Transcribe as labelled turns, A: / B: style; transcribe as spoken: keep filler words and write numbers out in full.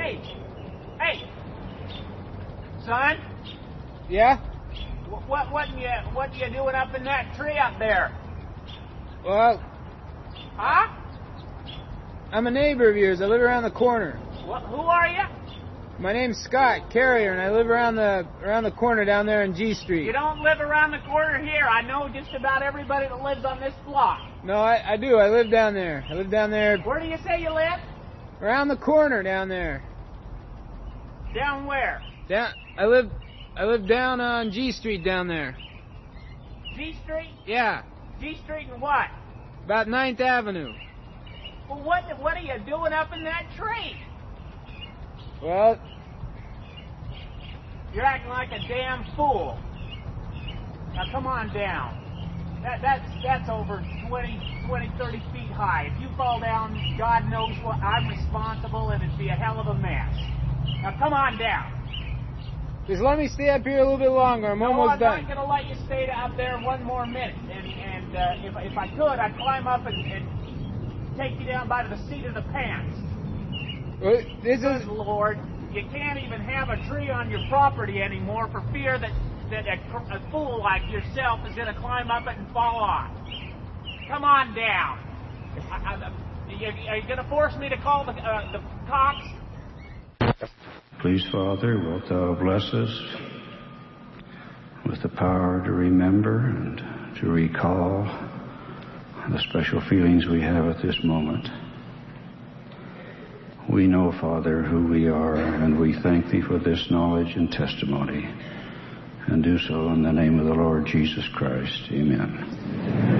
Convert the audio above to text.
A: Hey! Hey! Son?
B: Yeah?
A: What, what, what, you, what you doing up in that tree up there?
B: Well...
A: Huh?
B: I'm a neighbor of yours. I live around the corner.
A: What, who are you?
B: My name's Scott Carrier, and I live around the around the corner down there in G Street.
A: You don't live around the corner here. I know just about everybody that lives on this block.
B: No, I, I do. I live down there. I live down there.
A: Where do you say you live?
B: Around the corner down there.
A: Down where?
B: Down. I live. I live down on G Street down there.
A: G Street?
B: Yeah.
A: G Street and what?
B: About Ninth Avenue.
A: Well, what what are you doing up in that tree?
B: Well,
A: you're acting like a damn fool. Now come on down. That that's that's over twenty, twenty, thirty feet high. If you fall down, God knows what. I'm responsible, and it'd be a hell of a mess. Now come on down.
B: Just let me stay up here a little bit longer. I'm
A: no,
B: almost
A: I'm
B: done.
A: I'm not going to let you stay up there one more minute. And and uh, if if I could, I'd climb up and, and take you down by the seat of the pants.
B: Well, this
A: Good
B: is
A: Lord, you can't even have a tree on your property anymore for fear that, that a, a fool like yourself is going to climb up it and fall off. Come on down. I, I, you, are you going to force me to call the, uh, the cops?
C: Please, Father, wilt thou bless us with the power to remember and to recall the special feelings we have at this moment. We know, Father, who we are, and we thank Thee for this knowledge and testimony, and do so in the name of the Lord Jesus Christ. Amen.